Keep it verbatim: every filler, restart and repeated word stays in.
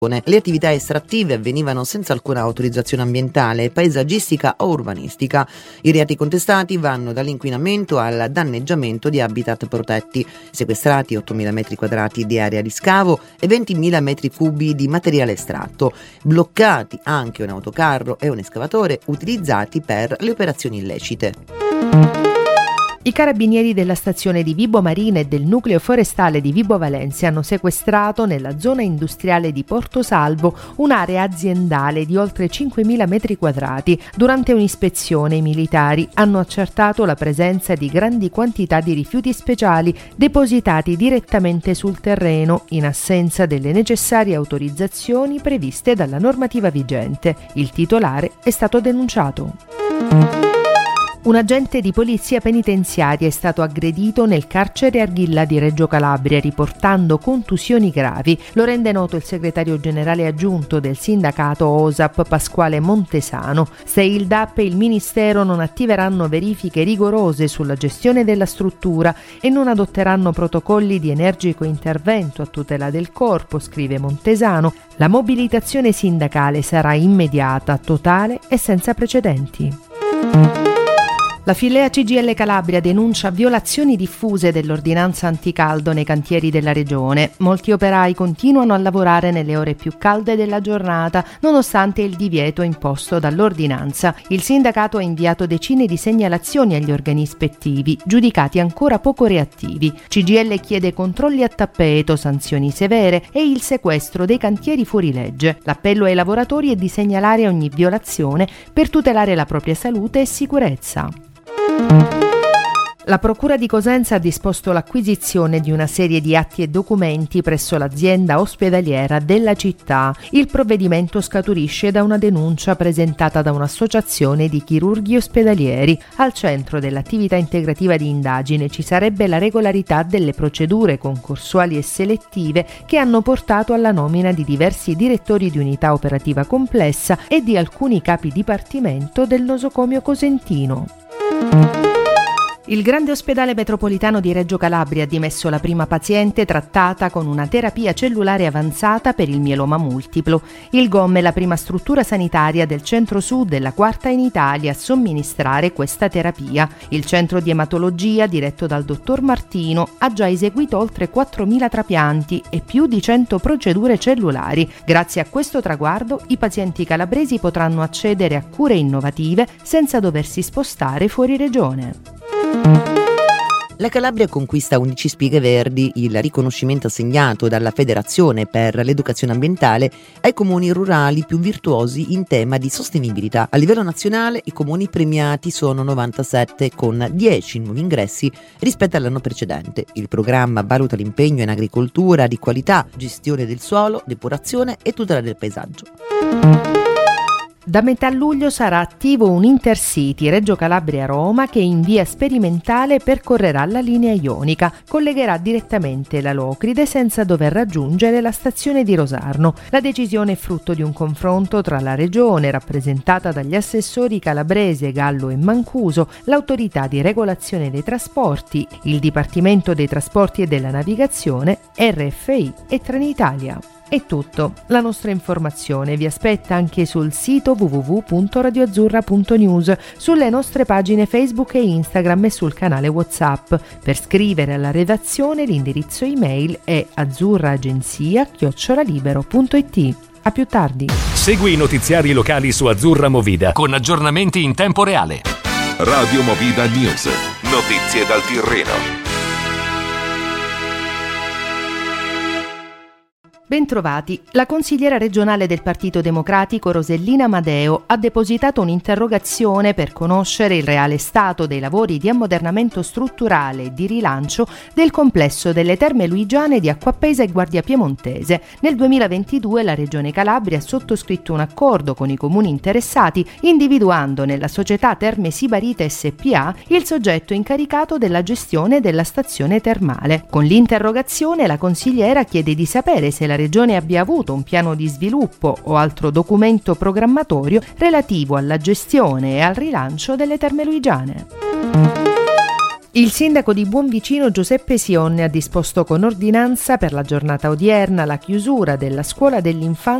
Le attività estrattive avvenivano senza alcuna autorizzazione ambientale, paesaggistica o urbanistica. I reati contestati vanno dall'inquinamento al danneggiamento di habitat protetti. Sequestrati ottomila metri quadrati di area di scavo e ventimila metri cubi di materiale estratto. Bloccati anche un autocarro e un escavatore utilizzati per le operazioni illecite. I carabinieri della stazione di Vibo Marina e del nucleo forestale di Vibo Valentia hanno sequestrato nella zona industriale di Porto Salvo un'area aziendale di oltre cinquemila metri quadrati. Durante un'ispezione i militari hanno accertato la presenza di grandi quantità di rifiuti speciali depositati direttamente sul terreno in assenza delle necessarie autorizzazioni previste dalla normativa vigente. Il titolare è stato denunciato. Un agente di polizia penitenziaria è stato aggredito nel carcere Arghilla di Reggio Calabria, riportando contusioni gravi. Lo rende noto il segretario generale aggiunto del sindacato O S A P, Pasquale Montesano. Se il D A P e il Ministero non attiveranno verifiche rigorose sulla gestione della struttura e non adotteranno protocolli di energico intervento a tutela del corpo, scrive Montesano, la mobilitazione sindacale sarà immediata, totale e senza precedenti. La Filea C G I L Calabria denuncia violazioni diffuse dell'ordinanza anticaldo nei cantieri della regione. Molti operai continuano a lavorare nelle ore più calde della giornata, nonostante il divieto imposto dall'ordinanza. Il sindacato ha inviato decine di segnalazioni agli organi ispettivi, giudicati ancora poco reattivi. C G I L chiede controlli a tappeto, sanzioni severe e il sequestro dei cantieri fuori legge. L'appello ai lavoratori è di segnalare ogni violazione per tutelare la propria salute e sicurezza. La Procura di Cosenza ha disposto l'acquisizione di una serie di atti e documenti presso l'azienda ospedaliera della città. Il provvedimento scaturisce da una denuncia presentata da un'associazione di chirurghi ospedalieri. Al centro dell'attività integrativa di indagine ci sarebbe la regolarità delle procedure concorsuali e selettive che hanno portato alla nomina di diversi direttori di unità operativa complessa e di alcuni capi dipartimento del nosocomio cosentino. Il grande ospedale metropolitano di Reggio Calabria ha dimesso la prima paziente trattata con una terapia cellulare avanzata per il mieloma multiplo. Il G O M è la prima struttura sanitaria del centro-sud e la quarta in Italia a somministrare questa terapia. Il centro di ematologia, diretto dal dottor Martino, ha già eseguito oltre quattromila trapianti e più di cento procedure cellulari. Grazie a questo traguardo, i pazienti calabresi potranno accedere a cure innovative senza doversi spostare fuori regione. La Calabria conquista undici spighe verdi, il riconoscimento assegnato dalla Federazione per l'Educazione Ambientale ai comuni rurali più virtuosi in tema di sostenibilità. A livello nazionale i comuni premiati sono novantasette, con dieci nuovi ingressi rispetto all'anno precedente. Il programma valuta l'impegno in agricoltura di qualità, gestione del suolo, depurazione e tutela del paesaggio. Da metà luglio sarà attivo un Intercity Reggio Calabria-Roma che in via sperimentale percorrerà la linea ionica, collegherà direttamente la Locride senza dover raggiungere la stazione di Rosarno. La decisione è frutto di un confronto tra la regione, rappresentata dagli assessori calabrese Gallo e Mancuso, l'autorità di regolazione dei trasporti, il Dipartimento dei Trasporti e della Navigazione, R F I e Trenitalia. È tutto. La nostra informazione vi aspetta anche sul sito w w w punto radioazzurra punto news, sulle nostre pagine Facebook e Instagram e sul canale WhatsApp. Per scrivere alla redazione l'indirizzo email è azzurraagenzia chiocciola libero punto it. A più tardi. Segui i notiziari locali su Azzurra Movida con aggiornamenti in tempo reale. Radio Movida News. Notizie dal Tirreno. Bentrovati. La consigliera regionale del Partito Democratico Rosellina Amadeo ha depositato un'interrogazione per conoscere il reale stato dei lavori di ammodernamento strutturale e di rilancio del complesso delle Terme Luigiane di Acquapesa e Guardia Piemontese. Nel duemilaventidue la Regione Calabria ha sottoscritto un accordo con i comuni interessati, individuando nella società Terme Sibarita S P A il soggetto incaricato della gestione della stazione termale. Con l'interrogazione la consigliera chiede di sapere se la Regione abbia avuto un piano di sviluppo o altro documento programmatorio relativo alla gestione e al rilancio delle Terme Luigiane. Il sindaco di Buonvicino Giuseppe Sionne ha disposto con ordinanza per la giornata odierna la chiusura della scuola dell'infanzia